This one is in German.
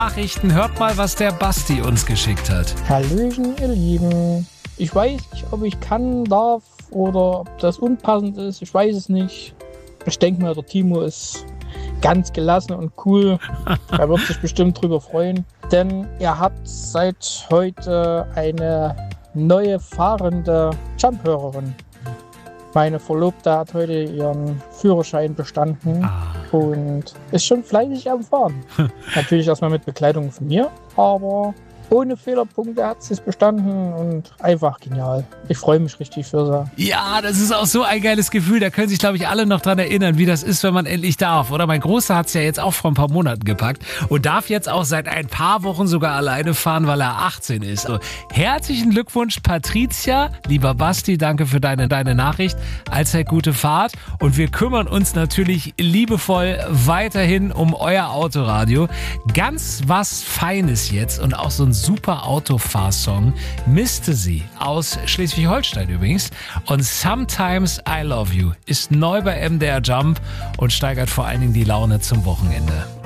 Nachrichten, hört mal, was der Basti uns geschickt hat. Hallöchen, ihr Lieben. Ich weiß nicht, ob ich kann, darf oder ob das unpassend ist. Ich weiß es nicht. Ich denke mal, der Timo ist ganz gelassen und cool. Er wird sich bestimmt drüber freuen. Denn er hat seit heute eine neue fahrende Jump-Hörerin. Meine Verlobte hat heute ihren Führerschein bestanden und ist schon fleißig am Fahren. Natürlich erstmal mit Begleitung von mir, aber ohne Fehlerpunkte hat sie es bestanden und einfach genial. Ich freue mich richtig für sie. Ja, das ist auch so ein geiles Gefühl. Da können sich, glaube ich, alle noch dran erinnern, wie das ist, wenn man endlich darf. Oder mein Großer hat es ja jetzt auch vor ein paar Monaten gepackt und darf jetzt auch seit ein paar Wochen sogar alleine fahren, weil er 18 ist. Also, herzlichen Glückwunsch, Patricia. Lieber Basti, danke für deine Nachricht. Allzeit gute Fahrt. Und wir kümmern uns natürlich liebevoll weiterhin um euer Autoradio. Ganz was Feines jetzt und auch so ein super Autofahrsong. Misste sie aus Schleswig-Holstein übrigens. Und Sometimes I Love You ist neu bei MDR Jump und steigert vor allen Dingen die Laune zum Wochenende.